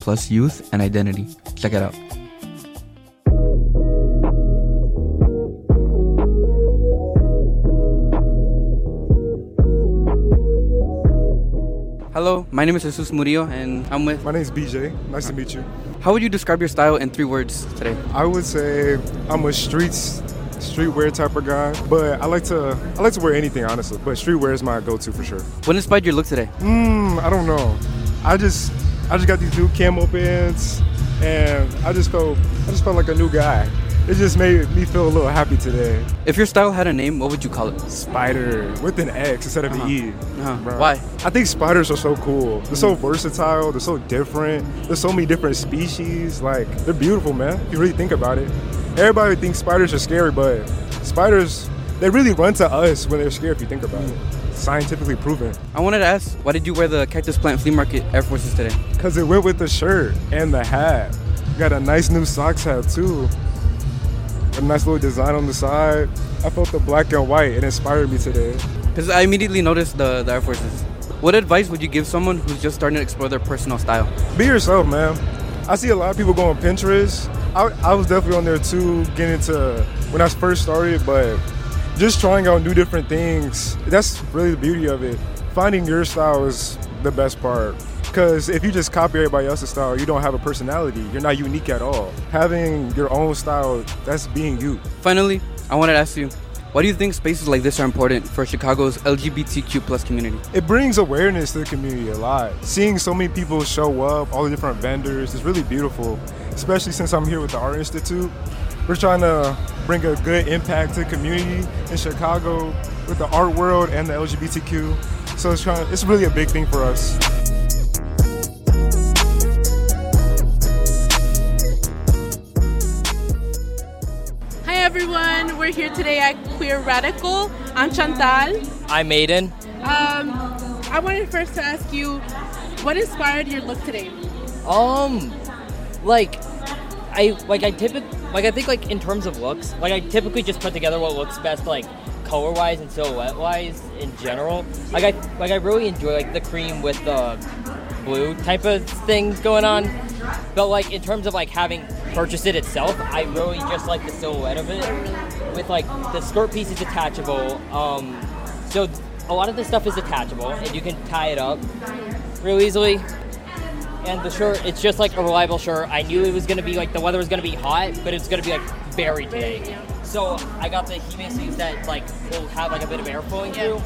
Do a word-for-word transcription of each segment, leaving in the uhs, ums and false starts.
plus youth and identity. Check it out. Hello, my name is Jesus Murillo, and I'm with... My name is B J. Nice to meet you. How would you describe your style in three words today? I would say I'm a streets, streetwear type of guy, but I like to I like to wear anything, honestly. But streetwear is my go-to for sure. What inspired your look today? Mmm, I don't know. I just I just got these new camo pants, and I just felt I just felt like a new guy. It just made me feel a little happy today. If your style had a name, what would you call it? Spider with an X instead of uh-huh. an E. Uh-huh. Bro. Why? I think spiders are so cool. They're so versatile. They're so different. There's so many different species. Like, they're beautiful, man, if you really think about it. Everybody thinks spiders are scary, but spiders, they really run to us when they're scared if you think about it. It's scientifically proven. I wanted to ask, why did you wear the Cactus Plant Flea Market Air Forces today? Because it went with the shirt and the hat. Got a nice new socks hat, too. A nice little design on the side. I felt the black and white. It inspired me today. Because I immediately noticed the, the Air Forces. What advice would you give someone who's just starting to explore their personal style? Be yourself, man. I see a lot of people go on Pinterest. I, I was definitely on there too, getting into when I first started, but just trying out new different things. That's really the beauty of it. Finding your style is the best part. Because if you just copy everybody else's style, you don't have a personality. You're not unique at all. Having your own style, that's being you. Finally, I wanted to ask you, why do you think spaces like this are important for Chicago's L G B T Q plus community? It brings awareness to the community a lot. Seeing so many people show up, all the different vendors, is really beautiful. Especially since I'm here with the Art Institute. We're trying to bring a good impact to the community in Chicago with the art world and the L G B T Q. So it's trying, it's really a big thing for us. Everyone, we're here today at Queer Radical. I'm Chantal. I'm Aiden. Um, I wanted first to ask you, what inspired your look today? Um, like, I like I typically like I think like in terms of looks, like I typically just put together what looks best, like color-wise and silhouette-wise in general. Like I like I really enjoy like the cream with the blue type of thing going on. But like in terms of like having purchased it itself, I really just like the silhouette of it. With like the skirt piece is detachable, um, so a lot of this stuff is detachable and you can tie it up real easily. And the shirt, it's just like a reliable shirt. I knew it was gonna be like the weather was gonna be hot, but it's gonna be like very today. So I got the He-Man sleeves that like will have like a bit of air flowing through.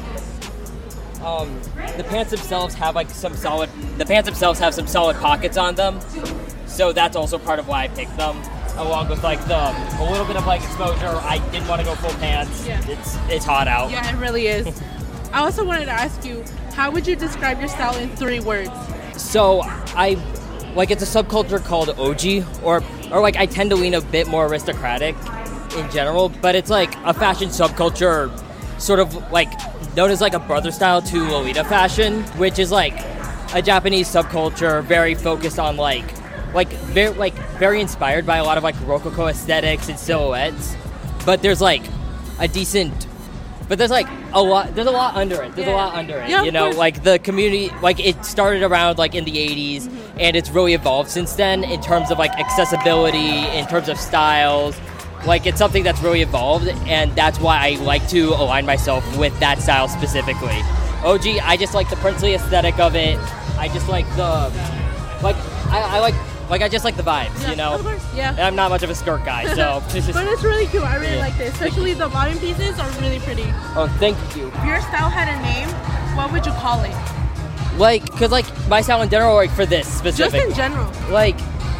Um, the pants themselves have like some solid. The pants themselves have some solid pockets on them, so that's also part of why I picked them. Along with like the a little bit of like exposure. I didn't want to go full pants. Yeah. It's it's hot out. Yeah, it really is. I also wanted to ask you, how would you describe your style in three words? So I like it's a subculture called O G, or or like I tend to lean a bit more aristocratic in general, but it's like a fashion subculture, sort of like known as like a brother style to Lolita fashion, which is like a Japanese subculture very focused on like like very like very inspired by a lot of like Rococo aesthetics and silhouettes, but there's like a decent but there's like a lot there's a lot under it there's yeah. a lot under it yeah, you know course. Like the community, like it started around like in the eighties, mm-hmm. and it's really evolved since then in terms of like accessibility, in terms of styles. Like it's something that's really evolved, and that's why I like to align myself with that style specifically. O G, I just like the princely aesthetic of it. I just like the like I, I like Like, I just like the vibes, yeah, you know? Of course, yeah. And I'm not much of a skirt guy, so... But it's really cute. I really Yeah. like this. Especially the bottom pieces are really pretty. Oh, thank you. If your style had a name, what would you call it? Like, because, like, my style in general, or like, for this specific... Just in general. Like,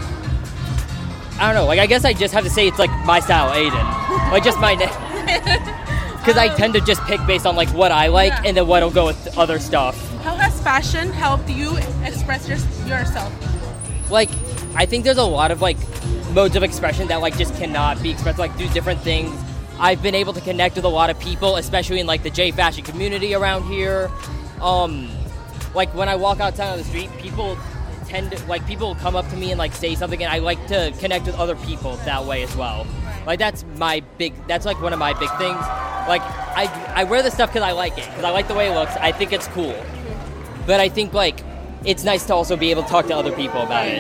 I don't know. Like, I guess I just have to say it's, like, my style, Aiden. Like, just my name. Because um, I tend to just pick based on, like, what I like, yeah. and then what'll go with other stuff. How has fashion helped you express your, yourself? Like, I think there's a lot of, like, modes of expression that, like, just cannot be expressed, like, do different things. I've been able to connect with a lot of people, especially in, like, the J fashion community around here. Um, like, when I walk outside on the street, people tend to, like, people will come up to me and, like, say something, and I like to connect with other people that way as well. Like, that's my big, that's, like, one of my big things. Like, I, I wear this stuff because I like it, because I like the way it looks. I think it's cool. But I think, like, it's nice to also be able to talk to other people about it.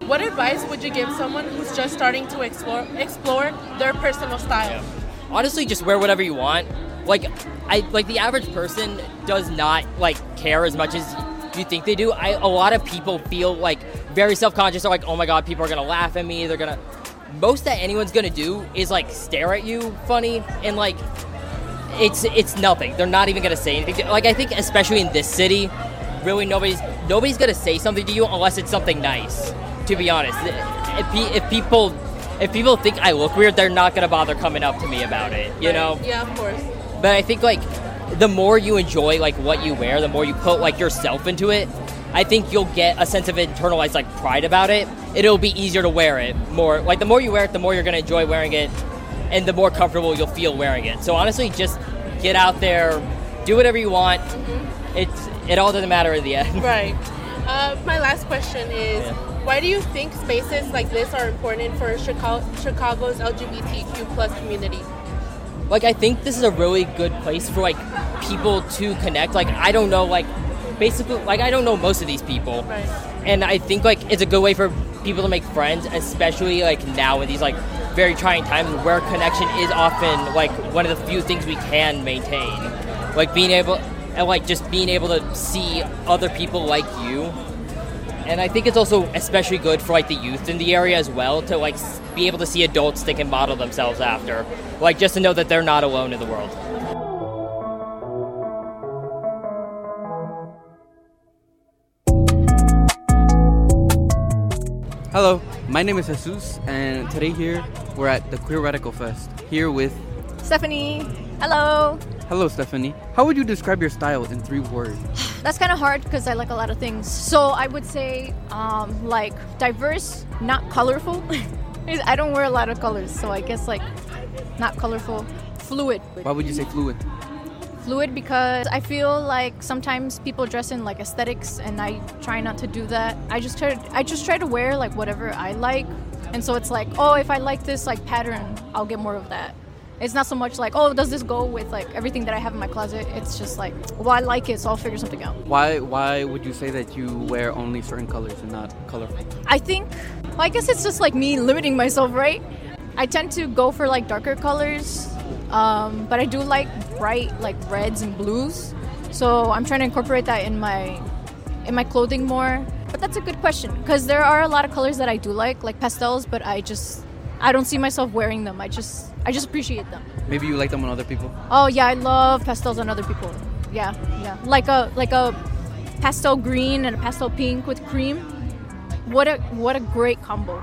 What advice would you give someone who's just starting to explore explore their personal style? Honestly, just wear whatever you want. Like, I like the average person does not like care as much as you think they do. I a lot of people feel like very self-conscious. They're like, oh my god, people are gonna laugh at me. They're gonna. Most that anyone's gonna do is like stare at you funny, and like it's it's nothing. They're not even gonna say anything. Like, I think especially in this city, really nobody's nobody's gonna say something to you unless it's something nice. To be honest, if, if people if people think I look weird, they're not gonna bother coming up to me about it. You know? Yeah, of course. But I think like the more you enjoy like what you wear, the more you put like yourself into it, I think you'll get a sense of internalized like pride about it. It'll be easier to wear it more. Like the more you wear it, the more you're gonna enjoy wearing it, and the more comfortable you'll feel wearing it. So honestly, just get out there, do whatever you want. Mm-hmm. It's it all doesn't matter in the end. Right. Uh, my last question is, yeah. Why do you think spaces like this are important for Chicago, Chicago's L G B T Q plus community? Like, I think this is a really good place for like people to connect. Like, I don't know, like basically, like I don't know most of these people, right. And I think like it's a good way for people to make friends, especially like now in these like very trying times where connection is often like one of the few things we can maintain. Like being able and like just being able to see other people like you. And I think it's also especially good for like the youth in the area as well to like be able to see adults they can model themselves after. Like just to know that they're not alone in the world. Hello, my name is Jesus, and today here we're at the Queer Radical Fest, here with Stephanie. Hello. Hello, Stephanie. How would you describe your style in three words? That's kind of hard because I like a lot of things. So I would say um, like diverse, not colorful. I don't wear a lot of colors, so I guess like not colorful. Fluid. Why would you say fluid? Fluid because I feel like sometimes people dress in like aesthetics, and I try not to do that. I just try to, I just try to wear like whatever I like, and so it's like, oh, if I like this like pattern, I'll get more of that. It's not so much like, oh, does this go with like everything that I have in my closet? It's just like, well, I like it, so I'll figure something out. Why why would you say that you wear only certain colors and not colorful? I think, well, I guess it's just like me limiting myself, right? I tend to go for like darker colors, um, but I do like bright like reds and blues. So I'm trying to incorporate that in my in my clothing more. But that's a good question because there are a lot of colors that I do like, like pastels, but I just I don't see myself wearing them. I just I just appreciate them. Maybe you like them on other people? Oh yeah, I love pastels on other people. Yeah, yeah. Like a like a pastel green and a pastel pink with cream. What a what a great combo.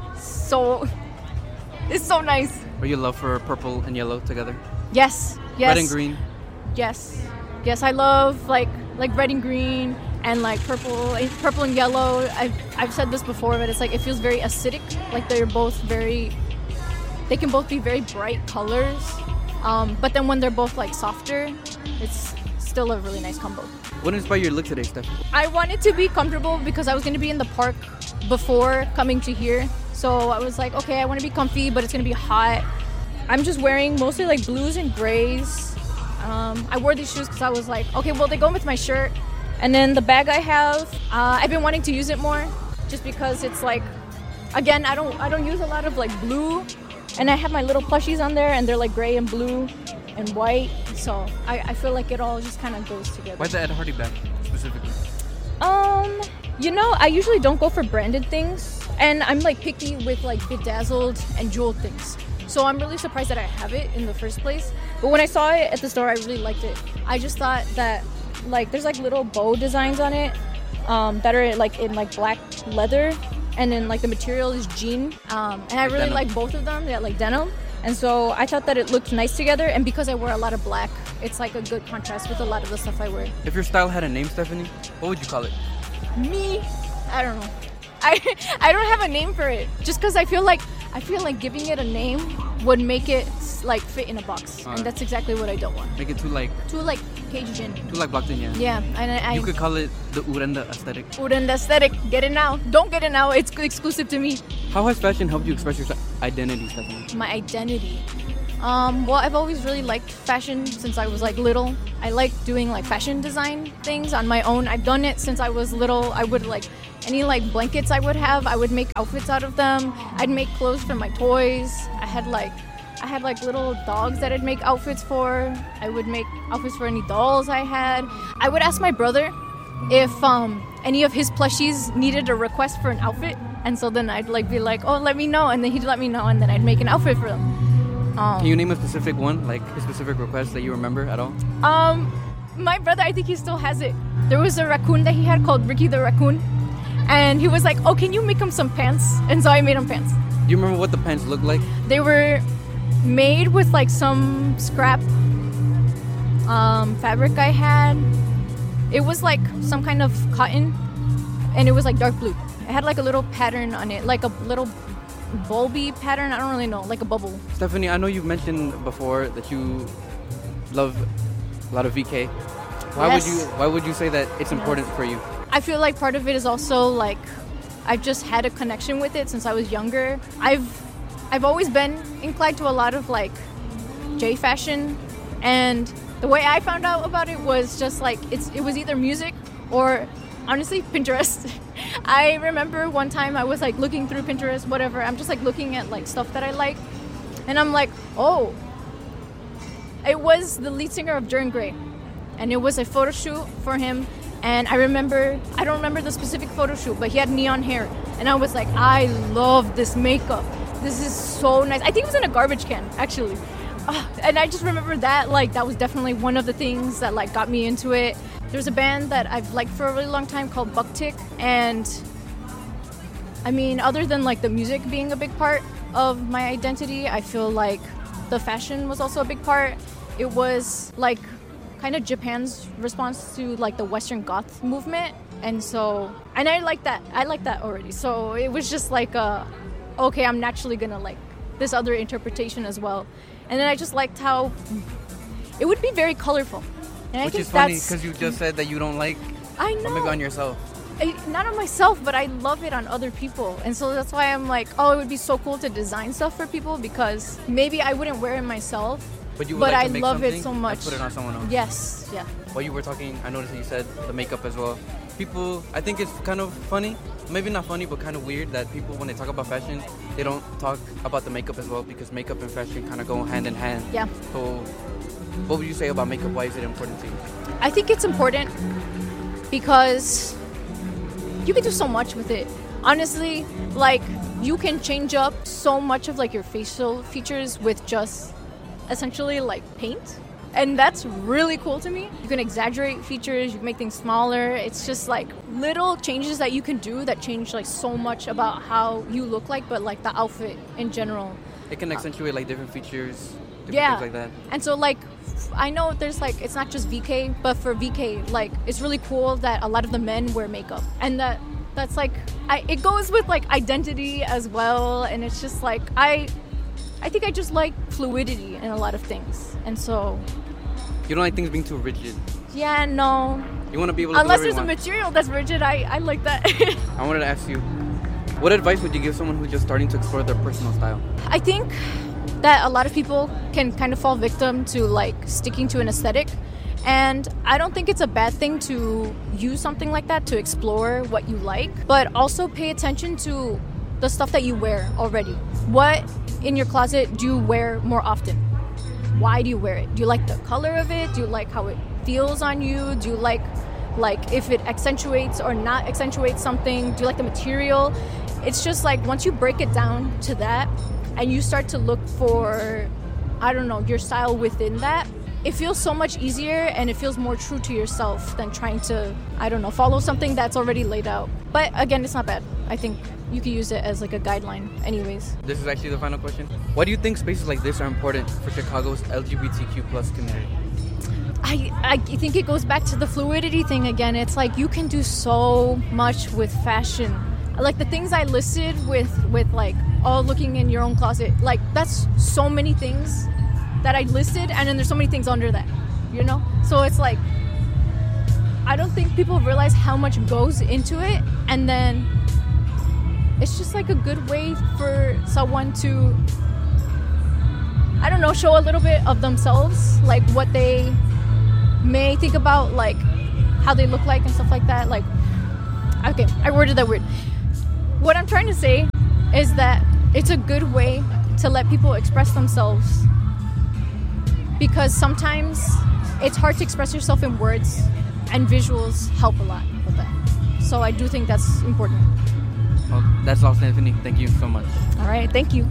So it's so nice. Or you love for purple and yellow together? Yes. Yes. Red and green? Yes. Yes, I love like like red and green and like purple purple and yellow. I've I've said this before, but it's like it feels very acidic. Like they're both very They can both be very bright colors, um, but then when they're both like softer, it's still a really nice combo. What inspired your look today, Steph? I wanted to be comfortable because I was going to be in the park before coming to here. So I was like, okay, I want to be comfy, but it's going to be hot. I'm just wearing mostly like blues and grays. Um, I wore these shoes because I was like, okay, well, they go with my shirt. And then the bag I have, uh, I've been wanting to use it more just because it's like, again, I don't, I don't use a lot of like blue. And I have my little plushies on there, and they're like gray and blue and white. So I, I feel like it all just kind of goes together. Why the Ed Hardy bag specifically? Um, you know, I usually don't go for branded things. And I'm like picky with like bedazzled and jeweled things. So I'm really surprised that I have it in the first place. But when I saw it at the store, I really liked it. I just thought that like there's like little bow designs on it um, that are like in like black leather. And then like the material is jean, um, and I really like both of them. They're like denim, and so I thought that it looked nice together. And because I wear a lot of black, it's like a good contrast with a lot of the stuff I wear. If your style had a name, Stephanie, what would you call it? Me, I don't know. I I don't have a name for it. Just because I feel like I feel like giving it a name would make it like fit in a box, right. And that's exactly what I don't want. Make it too like too like Cajun. Too like blocked in, yeah. Yeah, and I, I you could call it the Urenda aesthetic. Urenda aesthetic. Get it now. Don't get it now. It's exclusive to me. How has fashion helped you express your identity, Stephanie? My identity. Um, well, I've always really liked fashion since I was like little. I like doing like fashion design things on my own. I've done it since I was little. I would like any like blankets I would have, I would make outfits out of them. I'd make clothes from my toys. I had like I had like little dogs that I'd make outfits for. I would make outfits for any dolls I had. I would ask my brother if um, any of his plushies needed a request for an outfit, and so then I'd like be like, oh, let me know, and then he'd let me know, and then I'd make an outfit for them. Um, Can you name a specific one, like a specific request that you remember at all? Um, my brother, I think he still has it. There was a raccoon that he had called Ricky the Raccoon, and he was like, oh, can you make him some pants? And so I made him pants. Do you remember what the pants looked like? They were made with like some scrap um, fabric I had. It was like some kind of cotton, and it was like dark blue. It had like a little pattern on it, like a little bulby pattern. I don't really know, like a bubble. Stephanie, I know you've mentioned before that you love a lot of V K. Why Yes. would you Why would you say that it's important for you? I feel like part of it is also like I've just had a connection with it since I was younger. I've I've always been inclined to a lot of like J fashion, and the way I found out about it was just like it's it was either music or honestly Pinterest. I remember one time I was like looking through Pinterest, whatever. I'm just like looking at like stuff that I like, and I'm like, oh, it was the lead singer of Jordan Gray, and it was a photo shoot for him. And I remember, I don't remember the specific photo shoot, but he had neon hair, and I was like, I love this makeup. This is so nice. I think it was in a garbage can, actually. Uh, and I just remember that, like, that was definitely one of the things that, like, got me into it. There's a band that I've liked for a really long time called Bucktick, and I mean, other than, like, the music being a big part of my identity, I feel like the fashion was also a big part. It was, like, kind of Japan's response to, like, the Western goth movement, and so, and I like that. I like that already. So it was just like, a, okay, I'm naturally gonna like this other interpretation as well. And then I just liked how it would be very colorful. And I Which think is funny that's, because you just said that you don't like I or maybe know, on yourself. I, not on myself, but I love it on other people. And so that's why I'm like, oh, it would be so cool to design stuff for people, because maybe I wouldn't wear it myself, But you would but like I to make love it something so and much. put it on someone else. Yes, yeah. While you were talking, I noticed that you said the makeup as well. People, I think it's kind of funny, maybe not funny, but kind of weird that people, when they talk about fashion, they don't talk about the makeup as well, because makeup and fashion kind of go hand in hand. Yeah. So, what would you say about makeup? Why is it important to you? I think it's important because you can do so much with it. Honestly, like, you can change up so much of like your facial features with just essentially like paint. And that's really cool to me. You can exaggerate features, you can make things smaller. It's just like little changes that you can do that change like so much about how you look like, but like the outfit in general. It can accentuate like different features, different Yeah. things like that. And so like I know there's like it's not just V K, but for V K, like it's really cool that a lot of the men wear makeup, and that that's like I, it goes with like identity as well. And it's just like I I think I just like fluidity in a lot of things. And so You don't like things being too rigid. yeah, no, You want to be able to unless do there's a whatever you material that's rigid, I, I like that. want. I wanted to ask you, what advice would you give someone who's just starting to explore their personal style? I think that a lot of people can kind of fall victim to like sticking to an aesthetic, and I don't think it's a bad thing to use something like that to explore what you like, but also pay attention to the stuff that you wear already. What in your closet do you wear more often? Why do you wear it? Do you like the color of it? Do you like how it feels on you? Do you like like if it accentuates or not accentuates something? Do you like the material? It's just like once you break it down to that and you start to look for, I don't know, your style within that, it feels so much easier and it feels more true to yourself than trying to, I don't know, follow something that's already laid out. But again, it's not bad. I think you can use it as like a guideline anyways. This is actually the final question. Why do you think spaces like this are important for Chicago's L G B T Q plus community? I, I think it goes back to the fluidity thing again. It's like you can do so much with fashion. Like the things I listed with, with like, oh, looking in your own closet. Like that's so many things that I listed, and then there's so many things under that, you know? So it's like, I don't think people realize how much goes into it, and then it's just like a good way for someone to, I don't know, show a little bit of themselves, like what they may think about, like how they look like and stuff like that. Like, okay, I worded that weird. What I'm trying to say is that it's a good way to let people express themselves, because sometimes it's hard to express yourself in words, and visuals help a lot with that. So I do think that's important. Well, that's Lost Infinity. Thank you so much. All right, thank you.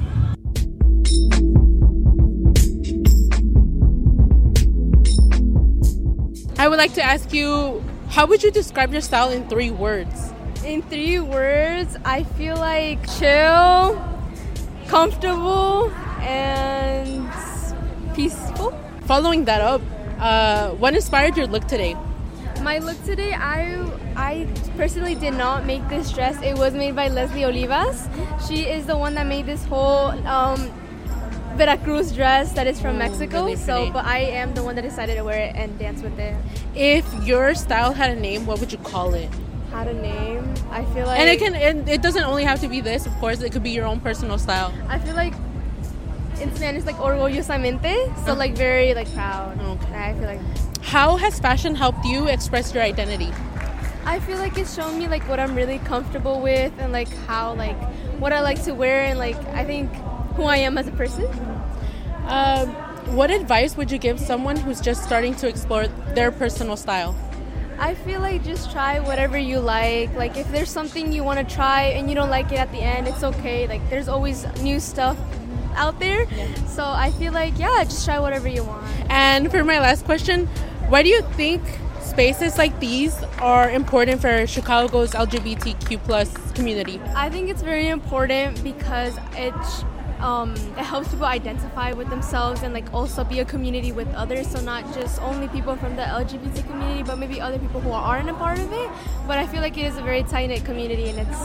I would like to ask you, how would you describe your style in three words? In three words, I feel like chill, comfortable, and peaceful. Following that up, uh, what inspired your look today? My look today, I I personally did not make this dress. It was made by Leslie Olivas. She is the one that made this whole um, Veracruz dress that is from Ooh, Mexico. really So, pretty. but I am the one that decided to wear it and dance with it. If your style had a name, what would you call it? Had a name. I feel like And it can and it doesn't only have to be this, of course. It could be your own personal style. I feel like in Spanish, like orgullosamente. So Uh. like very like proud. Okay. I feel like. How has fashion helped you express your identity? I feel like it's shown me like what I'm really comfortable with and like how like what I like to wear and like I think who I am as a person. Um, what advice would you give someone who's just starting to explore their personal style? I feel like just try whatever you like. Like if there's something you want to try and you don't like it at the end, it's okay. Like there's always new stuff out there. So I feel like yeah, just try whatever you want. And for my last question, why do you think spaces like these are important for Chicago's L G B T Q plus community? I think it's very important because it um, it helps people identify with themselves and like also be a community with others. So not just only people from the L G B T community, but maybe other people who aren't a part of it. But I feel like it is a very tight knit community, and it's